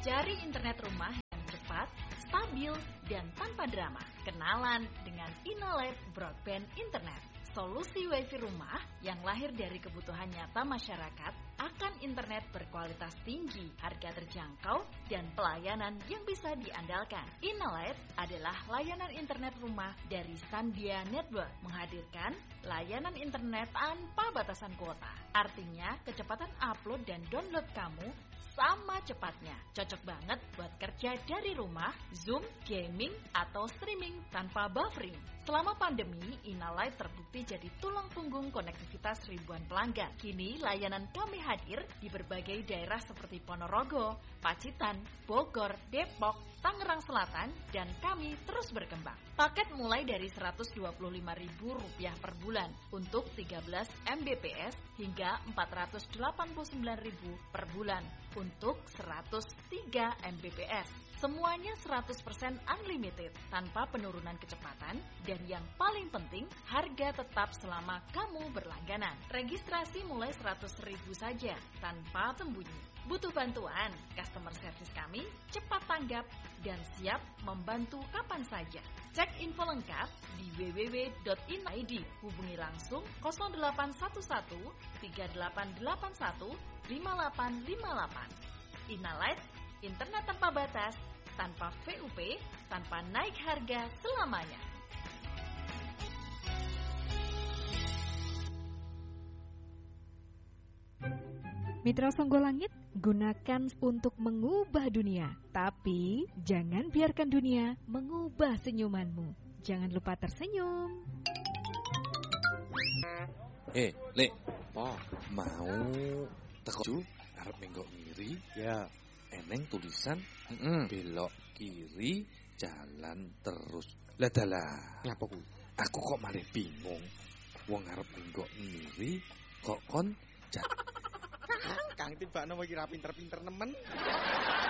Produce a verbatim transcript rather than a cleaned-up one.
Cari internet rumah yang cepat, stabil, dan tanpa drama. Kenalan dengan Inalet Broadband Internet. Solusi wifi rumah yang lahir dari kebutuhan nyata masyarakat akan internet berkualitas tinggi, harga terjangkau, dan pelayanan yang bisa diandalkan. Inalet adalah layanan internet rumah dari Sandia Network, menghadirkan layanan internet tanpa batasan kuota. Artinya, kecepatan upload dan download kamu sama cepatnya. Cocok banget buat kerja dari rumah, Zoom, gaming, atau streaming tanpa buffering. Selama pandemi, Inalight terbukti jadi tulang punggung konektivitas ribuan pelanggan. Kini, layanan kami hadir di berbagai daerah seperti Ponorogo, Pacitan, Bogor, Depok, Tangerang Selatan, dan kami terus berkembang. Paket mulai dari seratus dua puluh lima ribu rupiah per bulan untuk tiga belas megabit per second hingga empat ratus delapan puluh sembilan ribu per bulan untuk seratus tiga megabit per second. Semuanya seratus persen unlimited tanpa penurunan kecepatan, dan yang paling penting, harga tetap selama kamu berlangganan. Registrasi mulai seratus ribu saja tanpa sembunyi. Butuh bantuan? Customer service kami cepat tanggap dan siap membantu kapan saja. Cek info lengkap di w w w titik in titik i d. Hubungi langsung nol delapan satu satu tiga delapan delapan satu lima delapan lima delapan. Inalight, internet tanpa batas, tanpa V U P, tanpa naik harga selamanya. Mitra Songgolangit, gunakan untuk mengubah dunia, tapi jangan biarkan dunia mengubah senyumanmu. Jangan lupa tersenyum. Eh, Lek, oh, mau teko arep menggok ngiri? Ya, eneng tulisan mm-mm. belok kiri, jalan terus. Lah dalah, Ngapa ku? aku kok malah bingung. Wong arep menggok ngiri, kok kon jalan. Kang tibakno iki ra pinter-pinter nemen.